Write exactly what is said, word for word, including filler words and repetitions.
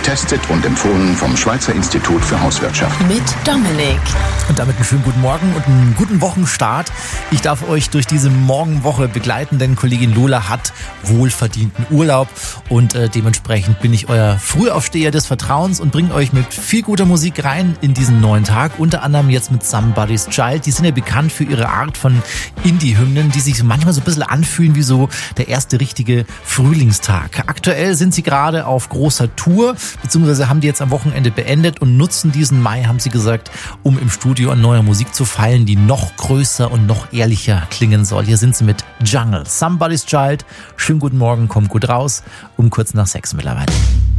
Getestet und empfohlen vom Schweizer Institut für Hauswirtschaft. Mit Dominik. Und damit einen schönen guten Morgen und einen guten Wochenstart. Ich darf euch durch diese Morgenwoche begleiten, denn Kollegin Lola hat wohlverdienten Urlaub und äh, dementsprechend bin ich euer Frühaufsteher des Vertrauens und bringe euch mit viel guter Musik rein in diesen neuen Tag. Unter anderem jetzt mit Somebody's Child. Die sind ja bekannt für ihre Art von Indie-Hymnen, die sich manchmal so ein bisschen anfühlen wie so der erste richtige Frühlingstag. Aktuell sind sie gerade auf großer Tour, beziehungsweise haben die jetzt am Wochenende beendet und nutzen diesen Mai, haben sie gesagt, um im Studio an neuer Musik zu feilen, die noch größer und noch ehrlicher klingen soll. Hier sind sie mit Jungle, Somebody's Child. Schönen guten Morgen, kommt gut raus, um kurz nach sechs mittlerweile.